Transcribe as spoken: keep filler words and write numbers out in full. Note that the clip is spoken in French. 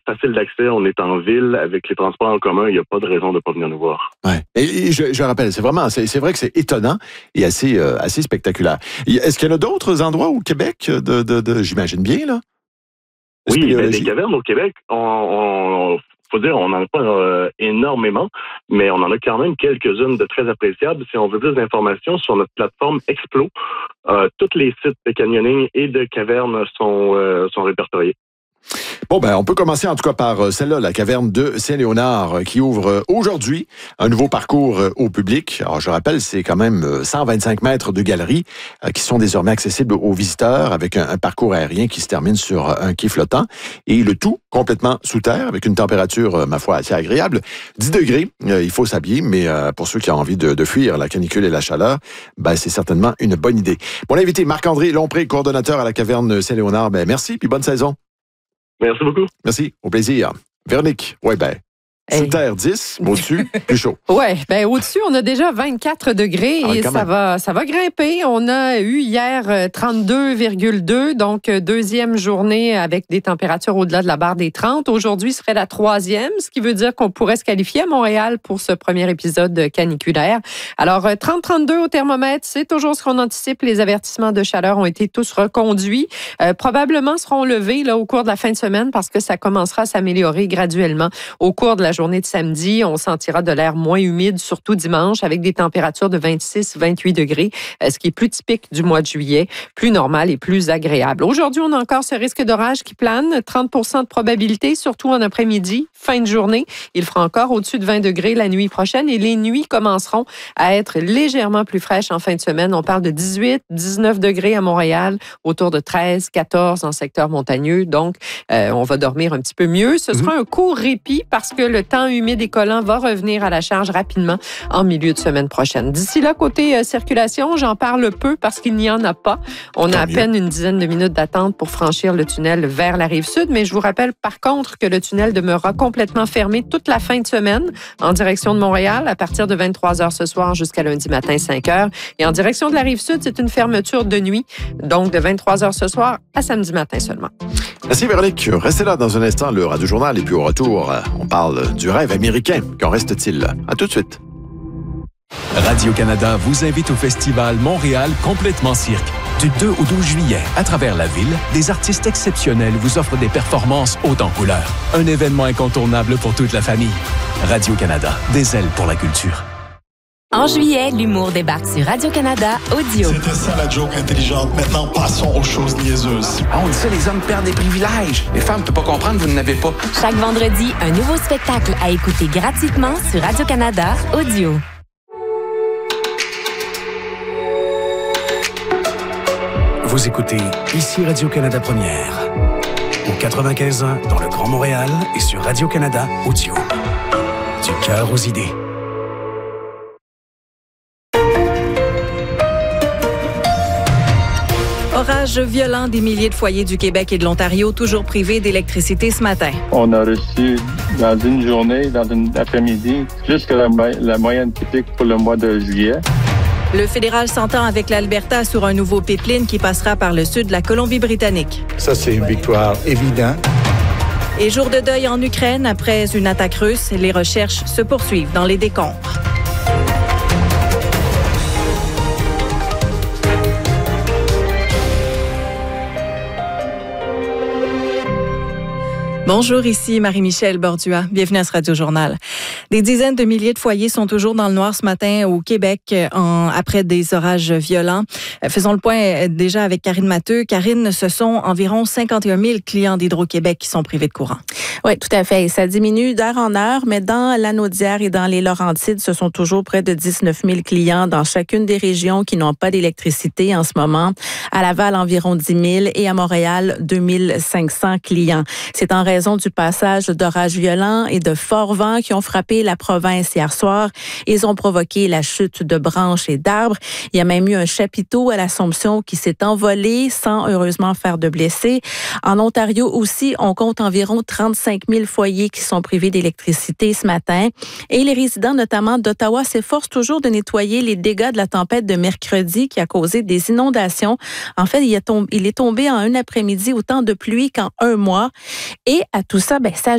facile d'accès, on est en ville, avec les transports en commun, il n'y a pas de raison de ne pas venir nous voir. Ouais. Et, et je, je rappelle, c'est vraiment, c'est, c'est vrai que c'est étonnant et assez, euh, assez spectaculaire. Est-ce qu'il y en a d'autres endroits au Québec, de, de, de j'imagine bien, là? De oui, ben, les cavernes au Québec, on, on faut dire, on n'en a pas euh, énormément, mais on en a quand même quelques-unes de très appréciables. Si on veut plus d'informations sur notre plateforme Explo, euh, tous les sites de canyoning et de cavernes sont, euh, sont répertoriés. Bon, ben, on peut commencer en tout cas par celle-là, la caverne de Saint-Léonard, qui ouvre aujourd'hui un nouveau parcours au public. Alors, je rappelle, c'est quand même cent vingt-cinq mètres de galerie qui sont désormais accessibles aux visiteurs avec un, un parcours aérien qui se termine sur un quai flottant et le tout complètement sous terre avec une température, ma foi, assez agréable. dix degrés, il faut s'habiller, mais pour ceux qui ont envie de, de fuir la canicule et la chaleur, ben, c'est certainement une bonne idée. Mon invité, Marc-André Lompré, coordonnateur à la caverne Saint-Léonard, ben, merci puis bonne saison. Merci beaucoup. Merci, au plaisir. Véronique, ouais, ben, sous terre dix, au-dessus, plus chaud. Oui, ben au-dessus, on a déjà vingt-quatre degrés ah, et ça va, ça va grimper. On a eu hier trente-deux virgule deux, donc deuxième journée avec des températures au-delà de la barre des trente. Aujourd'hui serait la troisième, ce qui veut dire qu'on pourrait se qualifier à Montréal pour ce premier épisode caniculaire. Alors, trente trente-deux au thermomètre, c'est toujours ce qu'on anticipe. Les avertissements de chaleur ont été tous reconduits. Euh, probablement seront levés là, au cours de la fin de semaine parce que ça commencera à s'améliorer graduellement au cours de la journée de samedi. On sentira de l'air moins humide, surtout dimanche, avec des températures de vingt-six à vingt-huit degrés, ce qui est plus typique du mois de juillet, plus normal et plus agréable. Aujourd'hui, on a encore ce risque d'orage qui plane, trente pour cent de probabilité, surtout en après-midi, fin de journée. Il fera encore au-dessus de vingt degrés la nuit prochaine et les nuits commenceront à être légèrement plus fraîches en fin de semaine. On parle de dix-huit, dix-neuf degrés à Montréal, autour de treize, quatorze en secteur montagneux. Donc, euh, on va dormir un petit peu mieux. Ce sera un court répit parce que le temps humide et collant va revenir à la charge rapidement en milieu de semaine prochaine. D'ici là, côté euh, circulation, j'en parle peu parce qu'il n'y en a pas. On a à peine une dizaine de minutes d'attente pour franchir le tunnel vers la rive sud, mais je vous rappelle par contre que le tunnel demeurera complètement fermé toute la fin de semaine en direction de Montréal à partir de vingt-trois heures ce soir jusqu'à lundi matin cinq heures. Et en direction de la rive sud, c'est une fermeture de nuit, donc de vingt-trois heures ce soir à samedi matin seulement. Merci Véronique. Restez là dans un instant, le Radio Journal, et puis au retour, on parle du rêve américain. Qu'en reste-t-il? À tout de suite. Radio-Canada vous invite au festival Montréal Complètement Cirque. Du deux au douze juillet, à travers la ville, des artistes exceptionnels vous offrent des performances hautes en couleurs. Un événement incontournable pour toute la famille. Radio-Canada, des ailes pour la culture. En juillet, l'humour débarque sur Radio-Canada Audio. C'était ça la joke intelligente. Maintenant, passons aux choses niaiseuses. Ah, on dit ça, les hommes perdent des privilèges. Les femmes, tu peux pas comprendre, vous n'en avez pas. Chaque vendredi, un nouveau spectacle à écouter gratuitement sur Radio-Canada Audio. Vous écoutez ici Radio-Canada Première. Au quatre-vingt-quinze ans dans le Grand Montréal et sur Radio-Canada Audio. Du cœur aux idées. Orage violent des milliers de foyers du Québec et de l'Ontario, toujours privés d'électricité ce matin. On a reçu dans une journée, dans une après-midi, jusqu'à la, la moyenne typique pour le mois de juillet. Le fédéral s'entend avec l'Alberta sur un nouveau pipeline qui passera par le sud de la Colombie-Britannique. Ça, c'est une victoire évidente. Et jour de deuil en Ukraine après une attaque russe, les recherches se poursuivent dans les décombres. Bonjour, ici Marie-Michel Bordua. Bienvenue à ce Radio-Journal. Des dizaines de milliers de foyers sont toujours dans le noir ce matin au Québec en, après des orages violents. Faisons le point déjà avec Karine Matteux. Karine, ce sont environ cinquante et un mille clients d'Hydro-Québec qui sont privés de courant. Oui, tout à fait. Ça diminue d'heure en heure, mais dans la Naudière et dans les Laurentides, ce sont toujours près de dix-neuf mille clients dans chacune des régions qui n'ont pas d'électricité en ce moment. À Laval, environ dix mille et à Montréal, deux mille cinq cents clients. C'est en raison du passage d'orages violents et de forts vents qui ont frappé la province hier soir. Ils ont provoqué la chute de branches et d'arbres. Il y a même eu un chapiteau à l'Assomption qui s'est envolé sans heureusement faire de blessés. En Ontario aussi, on compte environ trente-cinq mille foyers qui sont privés d'électricité ce matin. Et les résidents, notamment d'Ottawa, s'efforcent toujours de nettoyer les dégâts de la tempête de mercredi qui a causé des inondations. En fait, il est tombé, il est tombé en un après-midi autant de pluie qu'en un mois. Et à tout ça, ben, ça